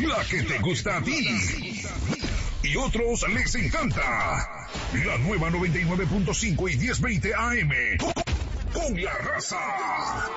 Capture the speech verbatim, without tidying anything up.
la que te gusta a ti. Y otros les encanta. La nueva noventa y nueve punto cinco y diez veinte A M. Con la raza.